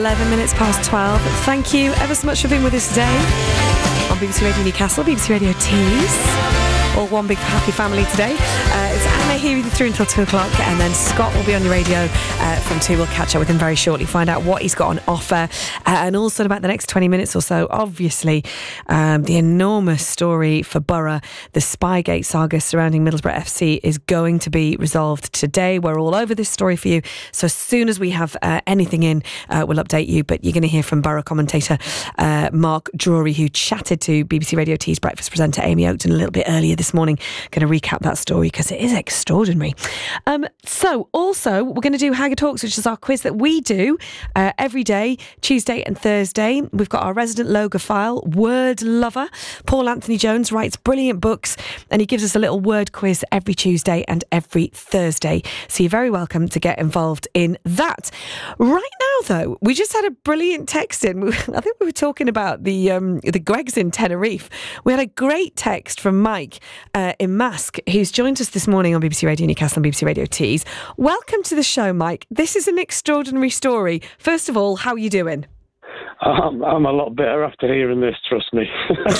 11 minutes past 12. Thank you ever so much for being with us today on BBC Radio Newcastle, BBC Radio Tees. All one big happy family today. It's Anna here with you through until 2 o'clock, and then Scott will be on your radio from 2. We'll catch up with him very shortly, find out what he's got on offer, and also in about the next 20 minutes or so, obviously, the enormous story for Borough, the Spygate saga surrounding Middlesbrough FC is going to be resolved today. We're all over this story for you, so as soon as we have anything in, we'll update you, but you're going to hear from Borough commentator Mark Drury, who chatted to BBC Radio T's breakfast presenter Amy Oakton a little bit earlier this morning. Going to recap that story because it is extraordinary. So also we're going to do Haggard Hawks, which is our quiz that we do every day, Tuesday and Thursday. We've got our resident logophile, word lover, Paul Anthony Jones, writes brilliant books, and he gives us a little word quiz every Tuesday and every Thursday. So you're very welcome to get involved in that. Right now, though, we just had a brilliant text in. I think we were talking about the Gregs in Tenerife. We had a great text from Mike in Mask, who's joined us this morning on BBC Radio Newcastle and BBC Radio Tees. Welcome to the show, Mike. This is an extraordinary story. First of all, how are you doing? I'm a lot better after hearing this, trust me.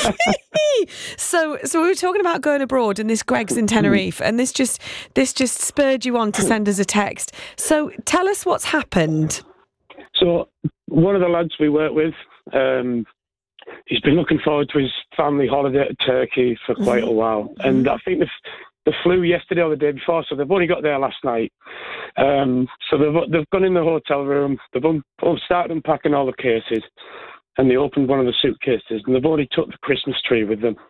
So we were talking about going abroad and this Greg's in Tenerife, and this just spurred you on to send us a text. So tell us what's happened. So one of the lads we work with, he's been looking forward to his family holiday to Turkey for quite a while. And I think they flew yesterday or the day before, so they've only got there last night. So they've gone in the hotel room, they've started unpacking all the cases, and they opened one of the suitcases, and they've already took the Christmas tree with them.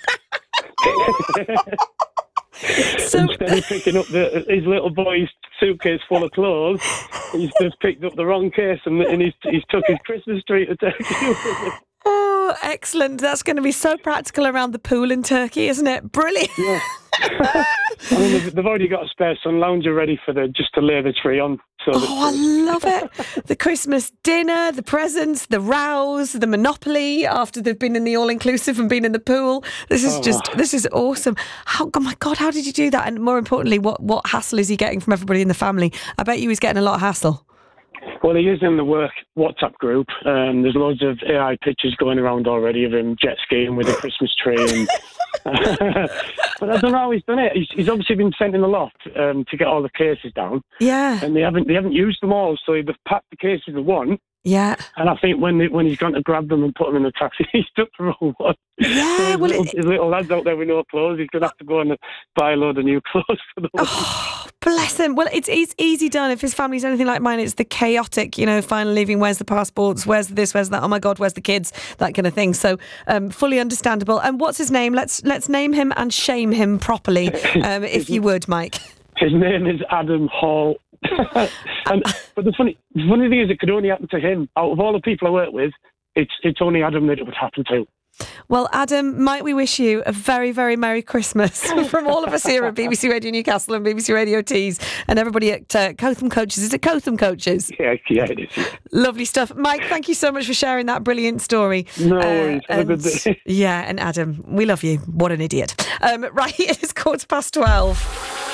So instead of picking up his little boy's suitcase full of clothes, he's just picked up the wrong case, and he's took his Christmas tree to Turkey with him. Oh, excellent. That's going to be so practical around the pool in Turkey, isn't it? Brilliant. Yeah. I mean, they've already got a spare sun lounger ready just to lay the tree on. I love it. The Christmas dinner, the presents, the rows, the Monopoly after they've been in the all-inclusive and been in the pool. This is awesome. Oh my God, how did you do that? And more importantly, what hassle is he getting from everybody in the family? I bet you he's getting a lot of hassle. Well, he is in the work WhatsApp group. There's loads of AI pictures going around already of him jet skiing with a Christmas tree. But I don't know how he's done it. He's obviously been sent in the loft to get all the cases down. Yeah. And they haven't used them all, so they've packed the cases of one. Yeah. And I think when he's gone to grab them and put them in the taxi, he's took the wrong one. Yeah, so his little lad's out there with no clothes. He's going to have to go and buy a load of new clothes for the Oh, bless him. Well, it's easy done. If his family's anything like mine, it's the chaotic, finally leaving. Where's the passports? Where's this? Where's that? Oh my God, where's the kids? That kind of thing. So fully understandable. And what's his name? Let's name him and shame him properly, if you would, Mike. His name is Adam Hall. But the funny thing is, it could only happen to him. Out of all the people I work with, it's only Adam that it would happen to. Well, Adam, might we wish you a very, very Merry Christmas from all of us here at BBC Radio Newcastle and BBC Radio Tees and everybody at Cotham Coaches. Is it Cotham Coaches? Yeah, it is. Yeah. Lovely stuff. Mike, thank you so much for sharing that brilliant story. No worries. Have a good day. Yeah, and Adam, we love you. What an idiot. Right, it is 12:15.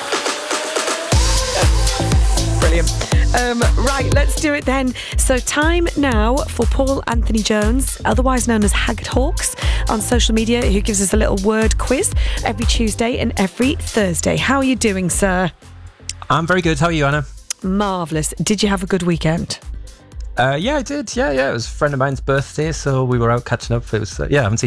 Brilliant. Right, let's do it then. So time now for Paul Anthony Jones, otherwise known as Haggard Hawks, on social media, who gives us a little word quiz every Tuesday and every Thursday. How are you doing, sir? I'm very good. How are you, Anna? Marvellous. Did you have a good weekend? Yeah, I did. Yeah. It was a friend of mine's birthday, so we were out catching up. It was, I haven't seen